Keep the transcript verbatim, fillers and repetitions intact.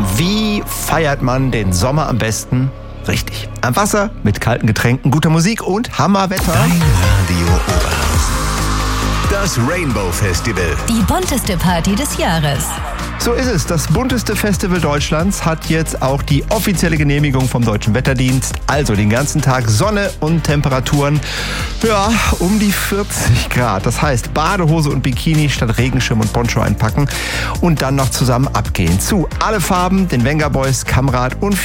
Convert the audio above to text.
Wie feiert man den Sommer am besten? Richtig. Am Wasser, mit kalten Getränken, guter Musik und Hammerwetter. Dein Radio Oberhausen. Das Rainbow Festival. Die bunteste Party des Jahres. So ist es. Das bunteste Festival Deutschlands hat jetzt auch die offizielle Genehmigung vom Deutschen Wetterdienst. Also den ganzen Tag Sonne und Temperaturen, ja, um die vierzig Grad. Das heißt, Badehose und Bikini statt Regenschirm und Poncho einpacken und dann noch zusammen abgehen. Zu Alle Farben, den Venga Boys, Kamrat und